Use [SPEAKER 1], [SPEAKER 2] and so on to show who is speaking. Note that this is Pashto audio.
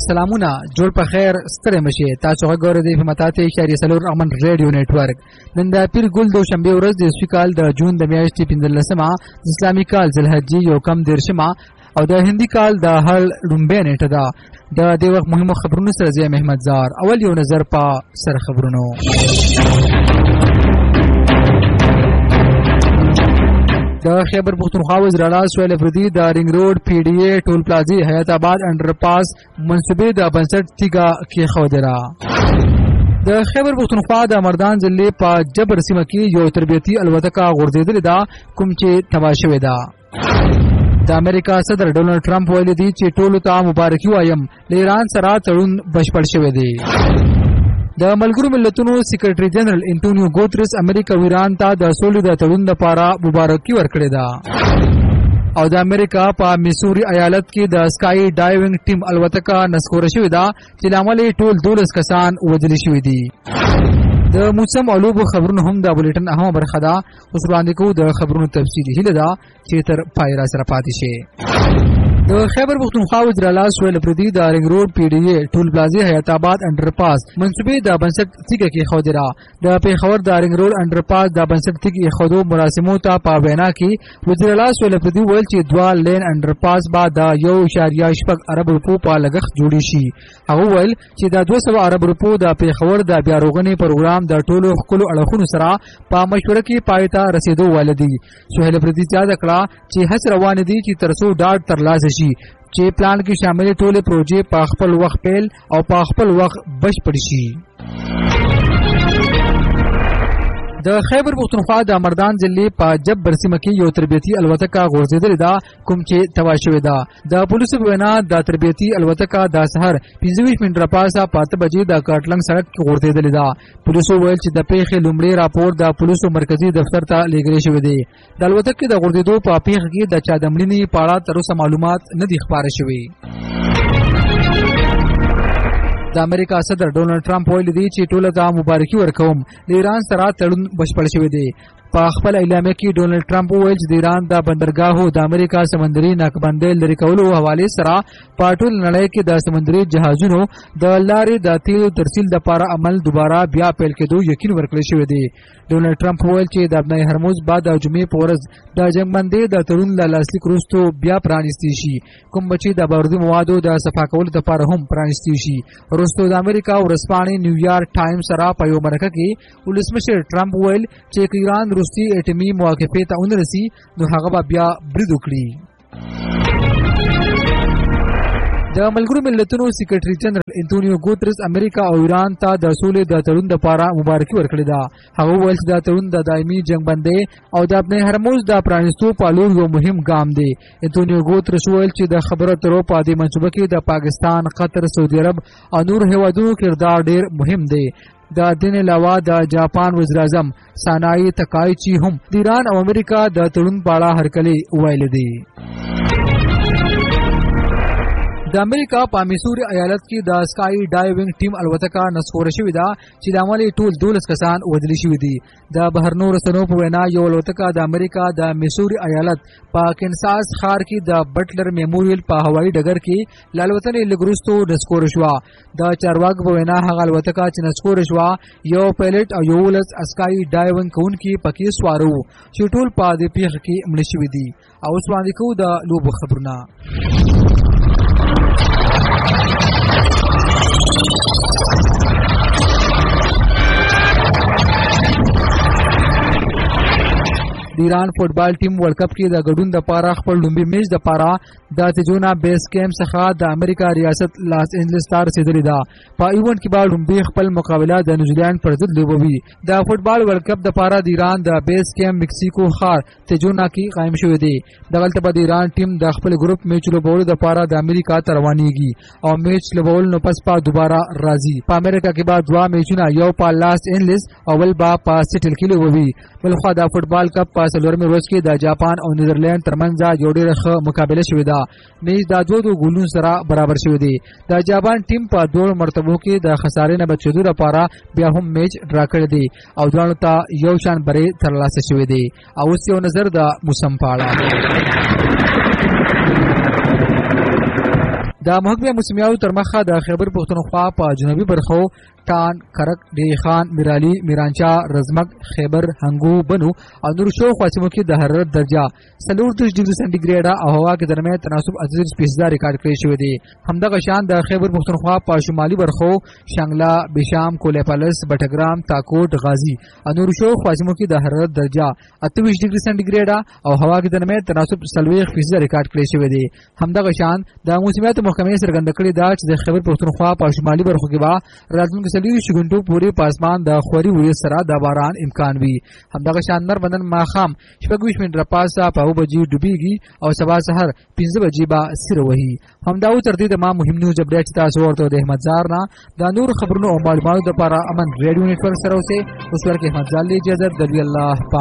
[SPEAKER 1] سلامونه جوړ په خیر ستړي مشه تاسو غوړې د همتاته شهري سلور امن ریډیو نتورک نن د پیر ګل دو شنبه ورځ د سپیکال د جون د میاشتې 15مه اسلامي کال ذوالحجې یو کم درشمه او د هندي کال د هر لومبه نیټه ده د دې وخت مهمو خبرونو سره زی محمد زار اول یو نظر په سر خبرونو د خیبر پختونخوا وزیراعلی سهیل افریدي د رینګ روډ پی ډی اے ټول پلازي حیات آباد انډرپاس منصوبې د بنسټ تیګه کې خودرا د خیبر پختونخوا د مردان ضلع په جبر سیمه کې یو تربیتی الوتکه غورځېدلې ده کوم چې تباه شوې ده د امریکا صدر ډونالد ټرمپ ویلي دی چې ټولو ته مبارکي وایم له ایران سره تړون بشپړ شوی دی د ملګرو ملتونو سیکریټري جنرال انټونیو ګوتریس امریکا او ایران ته د سولې د تړون لپاره مبارکي ورکړې ده او د امریکا په میسوري ایالت کې د سکای ډایوینګ ټیم الوتکه نسکور شوې ده چې لامل ټول 12 کسان وژل شوي دي د موسم او لوبو خبرونه هم د بولیټن اهمه برخه ده اوس وړاندې کوو د خبرونو تفصیلي هیله ده چې تر پای را سره پاتې شي د خیبر پختونخوا وزیراعلی سهیل افریدي د رینګ روډ پی ډی اے ټول پلازي حیات آباد انډرپاس منصوبې د بنسټ تیګه کې خودرا د پیښور د رینګ روډ انډرپاس د بنسټ تیګه خودو مراسمو ته په وینا کې وزیراعلی سهیل افریدي ویل چې دوا لین انډرپاس با د 1.8 ارب روپو په لګښت جوړی شي هغه ویل چې د 200 ارب روپو د پیښور د بیا روغنې پروګرام د ټولو خپل اړخونو سره په مشوره کې پایته رسیدو ولدي سهیل افریدي یاد کړه چې هڅه روان دي چې ترڅو ډاډ ترلاسه شي چې پلان کې شامل ټول پروژې په خپل وخت پیل او په خپل وخت بشپړ شي د خیبر پختونخوا د مردان ضلع په جبر سیمه کې یو تربیتی الوتکه غورځېدلې ده کوم چې تباه شوې ده د پولیسو په وینا د تربیتی الوتکه د سحر 25 منټه پاسه 5 بجې د کاټلنګ سړک کې غورځېدلې ده پولیسو ویل چې د پیښې لومړی راپور د پولیسو مرکزی دفتر ته لیږل شوی دی د الوتکې د غورځېدو په پیښه کې د چا د مړینې په اړه تر اوسه معلومات نه دي خپاره شوي د امریکا صدر ډونالد ټرمپ ویلي دی چې ټولو ته مبارکي ورکوم د ایران سره تړون بشپړ شوی دی په خپل اعلامیه کې ډونالد ټرمپ وویل چې د ایران د بندرګاهو د امریکا سمندري ناکبندۍ لرې کولو حوالې سره په ټول نړۍ کې د سمندري جهازونو د لارې د تیلو ترسیل لپاره عمل دوباره بیا پیل کېدو یقین ورکړل شوی دی ډونالد ټرمپ وویل چې د ابنای هرمز بعد د جمعې په ورځ د جنګبندۍ د تړون له لاسلیک وروسته بیا پرانیستی شي کوم چې د بارودي موادو د صفا کولو لپاره هم پرانیستی شي وروسته د امریکا ورځپاڼې نیویارک ټایمز سره په یو مرکه کې ولسمشر ټرمپ ویل چې ایران روسي اټومي موافقې ته ونرسي نو هغه بیا برید وکړي د ملګرو ملتونو سیکریټري جنرال انټونیو ګوتریس امریکا او ایران ته د سولې د تړون لپاره مبارکي ورکړې ده هغه ویل چې دا تړون د دایمي جنګبندۍ او د ابن هرمز د پرانیستو په لور یو مهم ګام دی انټونیو ګوتریس ویل چې د خبرو اترو په دې منصوبه کې د پاکستان قطر سعودي عرب او نور هیوادونو کردار ډیر مهم دی د دین علاوه د جاپان وزیر اعظم سانای تکایچی هم د ایران او امریکا د تړون په اړه هرکلی ویل دي د امریکا په میسوري ایالت کې د سکای ډایوینګ ټیم الوتکه نسکور شوې ده چې د عمل ټول 12 کسان وژل شوي دي د بهرنو رسنیو په وینا یو الوتکه د امریکا د میسوري ایالت په کینساس ښار کې د بټلر میموریل په هوایي ډګر کې لالوتنې لګروستو نسکور شوه د چارواکو په وینا هغه الوتکه چې نسکور شوه یو پایلټ او یو ولس سکای ډایوینګ کوونکي پکې سوار وو چې ټول په دې پیښه کې مړه شوي دي او اوس وړاندې کوو د لوبو خبرونه د ایران فوټبال ټیم ورلد کپ کې د ګډون لپاره خپل لومړي میچ لپاره د تجونا بیس کیمپ څخه د امریکا ریاست لاس انجلس ته رسیدلې ده په ایونت کې به لومړی خپل مقابله د نیوزیلند پر ضد لوبوي د فوټبال ورلد کپ لپاره د ایران د بیس کیمپ مکسیکو ښار تجونا کې قائم شوی دی دغلته به د ایران ټیم د خپل ګروپ میچ لوبولو لپاره د امریکا ته روانېږي او میچ لوبول نو پس په دوباره راځي په امریکا کې به دوه میچونه یو په لاس انجلس او بل په سیټل کې لوبوي بلخوا د فوټبال کپ په څلورمې ورځ کې د جاپان او نیدرلند ترمنځ یو ډېره ښه مقابله شوې ده میچ د 2 ګولونو سره برابر شوی دی د جاپان ټیم په 2 مرتبو کې د خسارې نه بچېدو لپاره بیا هم میچ ډرا کړی دی او دواړو ته یو شان بری ترلاسه شوی دی او اوس یو نظر د موسم په اړه د محکمه موسمیاتو تر مخه د خیبر پښتونخوا په جنوبي برخو ټان، کرک، ډیری خان، میرالي، میرانچا، رزمک، خیبر، هنګو، بنو او نور شاوخوا سیمو کې د حرارت درجه 34 ډیګري سانتي ګریډ او هوا کې درمیان تناسب 38% ریکارډ کړی شوی دی. همدغه شان د خیبر پښتونخوا په شمالي برخو شانګلا، بشام، کولیپالس، بټګرام، تاکوټ، غازی او نور شاوخوا سیمو کې د حرارت درجه 28 ډیګري سانتي ګریډ او هوا کې درمیان تناسب 40% ریکارډ کړی شوی دی. همدغه شان د موسمیاتو محکمې څرګنده کړې ده چې د خیبر پښتونخوا په شمالي برخو کې به راتلونکي 40 غنټو پورې په اسمان د خوري وریځ سره د باران امکان وي. همدغه شان نر بدن ماښام 26 منټه پاسه په 9 بجې ډوبېږي او سبا سحر 15 بجې به سره وهي. همدا و تر دې د ما مهم نیوز اپډیټ تاسو ورته د احمد زار نه د نور خبرونو او معلوماتو لپاره امن ریډیو نتورک سره اوسئ. اوس ورکه احمد زار له اجازه د الله